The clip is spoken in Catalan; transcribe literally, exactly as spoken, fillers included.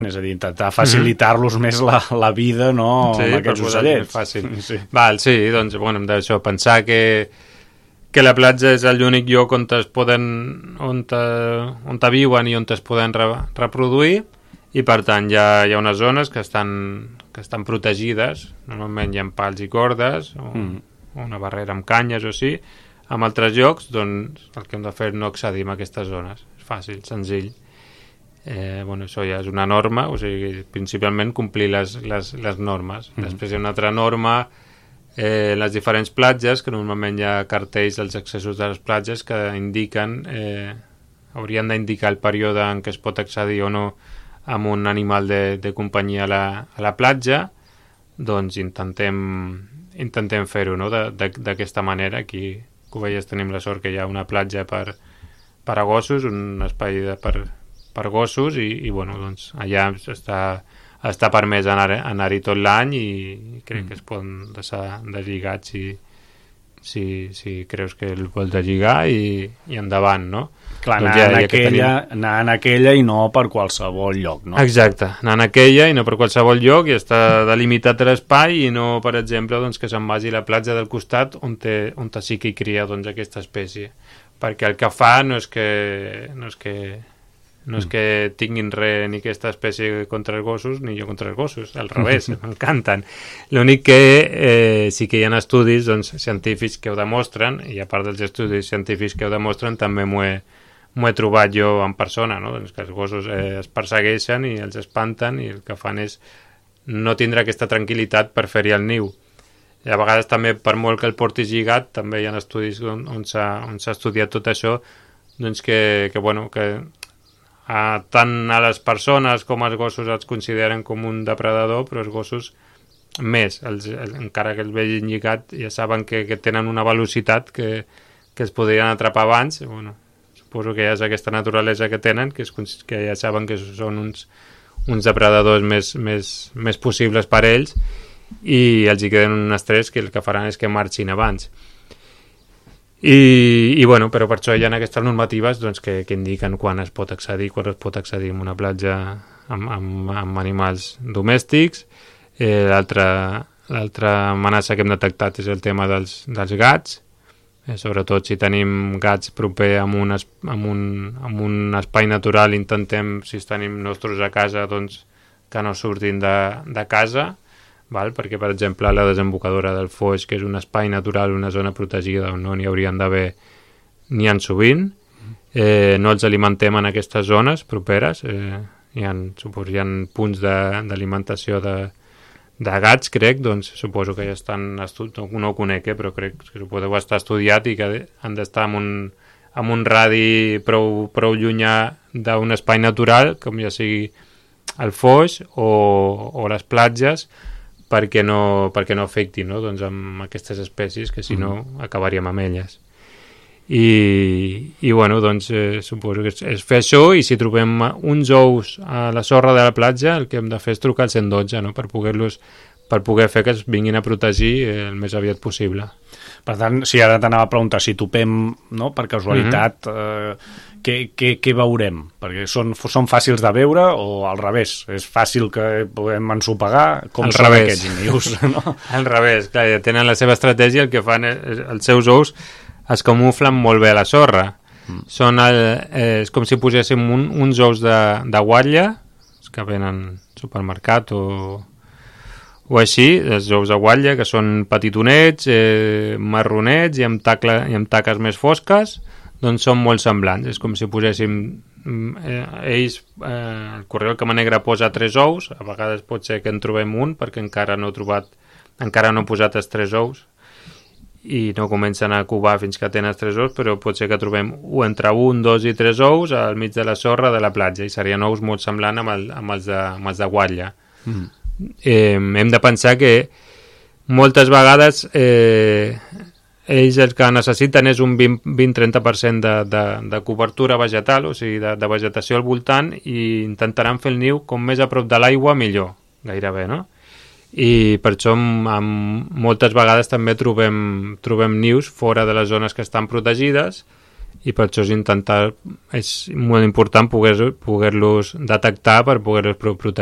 és a dir, intentar facilitar-los mm-hmm. més la, la vida, no?, sí, amb aquests ocellets. Més fàcil. Sí. Val, sí, doncs, bueno, hem d'això, pensar que, que la platja és l'únic lloc on es poden, on te, on te viuen i on es poden re, reproduir, i per tant hi ha, hi ha unes zones que estan, que estan protegides, normalment hi ha pals i cordes, o, mm. o una barrera amb canyes o així. En altres llocs, doncs, el que hem de fer és no accedir a aquestes zones. És fàcil, senzill. Eh, bueno, això ja és una norma, o sigui, principalment complir les, les, les normes. Mm. Després hi ha una altra norma, eh, les diferents platges, que normalment hi ha cartells als accessos de les platges que indiquen, eh, haurien d'indicar el període en què es pot accedir o no amb un animal de, de companyia a la, a la platja. Doncs intentem, intentem fer-ho, no?, d'aquesta manera. Aquí, que ho veies, tenim la sort que hi ha una platja per, per a gossos, un espai de, per per gossos, i, i bueno, doncs allà està, està permès anar-hi anar tot l'any, i crec mm. que es poden deixar de lligar si, si, si creus que el vols de lligar, i, i endavant, no? Clar, doncs anar, ja, en ja aquella, tenim... anar en aquella i no per qualsevol lloc, no? Exacte, anar en aquella i no per qualsevol lloc, i està delimitat l'espai, i no, per exemple, doncs, que se'n vagi a la platja del costat on, te, on te sí que hi cria, doncs, aquesta espècie, perquè el que fa no és que no és que no és que tinguin res ni aquesta espècie contra els gossos ni jo contra els gossos, al revés, m'encanten. L'únic que eh, sí que hi ha estudis, doncs, científics que ho demostren, i a part dels estudis científics que ho demostren també m'ho he, m'ho he trobat jo en persona, no? Doncs que els gossos eh, es persegueixen i els espanten, i el que fan és no tindre aquesta tranquil·litat per fer-hi el niu. I a vegades també, per molt que el portis lligat, també hi ha estudis on, on s'ha estudiat tot això, doncs que, que bueno, que Uh, tant a les persones com als gossos els consideren com un depredador, però els gossos més, els, el, encara que els vegin lligat, ja saben que, que tenen una velocitat que, que es podrien atrapar abans. Bueno, suposo que ja és aquesta naturalesa que tenen, que, és, que ja saben que són uns, uns depredadors més, més, més possibles per ells, i els hi queden un estrès que el que faran és que marxin abans. I, i bueno, però per això hi ha aquestes normatives, doncs, que, que indiquen quan es pot accedir, quan es pot accedir a una platja amb, amb, amb animals domèstics. Eh, l'altra l'altra amenaça que hem detectat és el tema dels, dels gats, eh, sobretot si tenim gats proper amb un, es, amb, un, amb un espai natural, intentem, si tenim nostres a casa, doncs, que no surtin de, de casa. Val? Perquè, per exemple, la desembocadura del Foix, que és un espai natural, una zona protegida on no n'hi haurien d'haver n'hi ha sovint, eh, no els alimentem en aquestes zones properes, eh, hi ha, suposo, hi ha punts d'alimentació de, de gats, crec, doncs suposo que ja estan estudiats, no, no ho conec, eh, però crec que ho podeu estar estudiat, i que han d'estar en un, en un radi prou, prou llunyà d'un espai natural, com ja sigui el Foix o, o les platges, perquè no, perquè no afectin, no? Doncs amb aquestes espècies, que si no mm. acabaríem amb elles. I, i bueno, doncs eh, suposo que és, és fer això, i si trobem uns ous a la sorra de la platja, el que hem de fer és trucar al cent dotze, no? Per poder-los, per poder fer que es vinguin a protegir eh, el més aviat possible. Per tant, si ara t'anava a preguntar si topem, no, per casualitat, mm-hmm. eh, què, què, què veurem? Perquè són, són fàcils de veure, o al revés? És fàcil que podem ensopegar? Com al són revés. Aquests nius? No? Al revés, clar, tenen la seva estratègia, el que fan és, els seus ous es camuflen molt bé a la sorra. Mm. Són el, eh, és com si poséssim un, uns ous de, de guatlla, que venen al supermercat o... o així, els ous de guatlla, que són petitonets, eh, marronets i amb, tacle, i amb taques més fosques, doncs són molt semblants. És com si poséssim... Eh, ells, eh, el correu Cama Negra posa tres ous, a vegades pot ser que en trobem un, perquè encara no he trobat, encara no he posat els tres ous, i no comencen a cubar fins que tenen els tres ous, però pot ser que trobem entre un, dos i tres ous al mig de la sorra de la platja, i serien ous molt semblants amb, el, amb, els, de, amb els de guatlla. Mm. Eh, hem de pensar que moltes vegades eh, ells el que necessiten és un vint a trenta per cent de, de, de cobertura vegetal, o sigui, de, de vegetació al voltant, i intentaran fer el niu com més a prop de l'aigua millor, gairebé, no? I per això amb, moltes vegades també trobem, trobem nius fora de les zones que estan protegides, i per això és intentar, és molt important poder, poder-los detectar per poder-los protegir